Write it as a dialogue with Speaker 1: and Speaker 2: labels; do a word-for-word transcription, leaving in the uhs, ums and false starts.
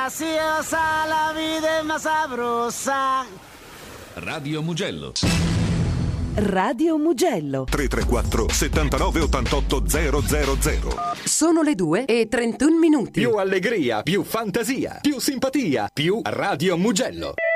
Speaker 1: graciosa, la vida es más sabrosa.
Speaker 2: Radio Mugello.
Speaker 3: Radio Mugello.
Speaker 4: tre tre quattro settantanove ottantotto zero zero zero.
Speaker 3: Sono le due e trentuno minuti.
Speaker 5: Più allegria, più fantasia, più simpatia, più Radio Mugello.